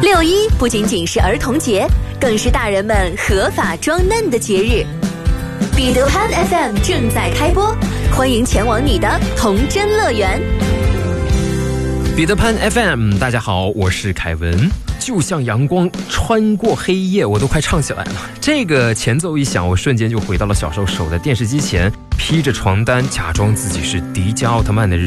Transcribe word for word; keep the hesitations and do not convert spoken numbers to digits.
六一不仅仅是儿童节，更是大人们合法装嫩的节日。彼得潘 F M 正在开播，欢迎前往你的童真乐园。 彼得潘 F M， 大家好，我是凯文。就像阳光穿过黑夜，我都快唱起来了。这个前奏一响，我瞬间就回到了小时候守在电视机前，披着床单假装自己是迪迦奥特曼的日